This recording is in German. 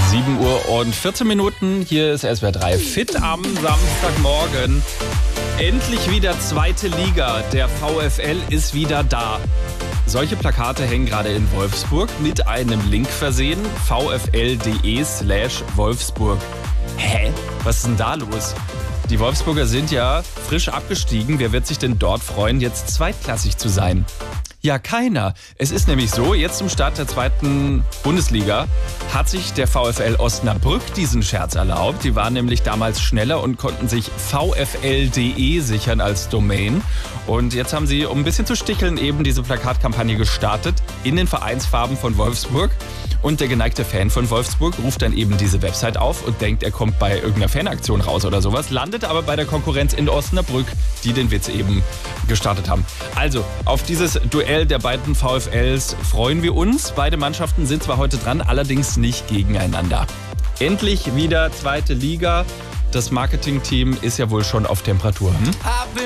7 Uhr und 14 Minuten. Hier ist SWR 3 Fit am Samstagmorgen. Endlich wieder zweite Liga. Der VfL ist wieder da. Solche Plakate hängen gerade in Wolfsburg mit einem Link versehen. vfl.de/Wolfsburg. Hä? Was ist denn da los? Die Wolfsburger sind ja frisch abgestiegen. Wer wird sich denn dort freuen, jetzt zweitklassig zu sein? Ja, keiner. Es ist nämlich so, jetzt zum Start der zweiten Bundesliga hat sich der VfL Osnabrück diesen Scherz erlaubt. Die waren nämlich damals schneller und konnten sich vfl.de sichern als Domain. Und jetzt haben sie, um ein bisschen zu sticheln, eben diese Plakatkampagne gestartet in den Vereinsfarben von Wolfsburg. Und der geneigte Fan von Wolfsburg ruft dann eben diese Website auf und denkt, er kommt bei irgendeiner Fanaktion raus oder sowas, landet aber bei der Konkurrenz in Osnabrück, die den Witz eben gestartet haben. Also, auf dieses Duell der beiden VfLs freuen wir uns. Beide Mannschaften sind zwar heute dran, allerdings nicht gegeneinander. Endlich wieder zweite Liga. Das Marketingteam ist ja wohl schon auf Temperatur.